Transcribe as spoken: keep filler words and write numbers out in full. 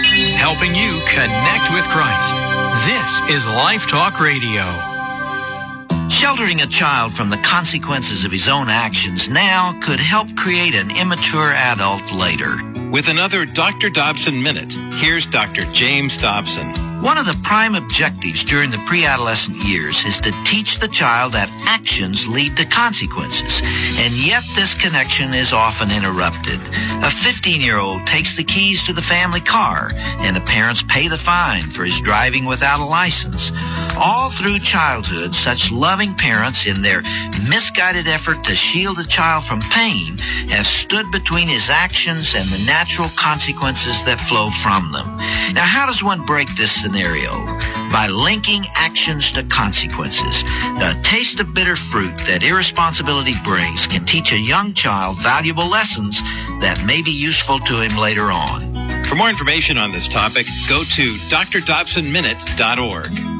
helping you connect with Christ. This is Life Talk Radio. Sheltering a child from the consequences of his own actions now could help create an immature adult later. With another Doctor Dobson Minute, here's Doctor James Dobson. One of the prime objectives during the pre-adolescent years is to teach the child that actions lead to consequences, and yet this connection is often interrupted. A fifteen-year-old takes the keys to the family car, and the parents pay the fine for his driving without a license. All through childhood, such loving parents, in their misguided effort to shield the child from pain, have stood between his actions and the natural consequences that flow from them. Now, how does one break this scenario? By linking actions to consequences. The taste of bitter fruit that irresponsibility brings can teach a young child valuable lessons that may be useful to him later on. For more information on this topic, go to d r dobson minute dot org.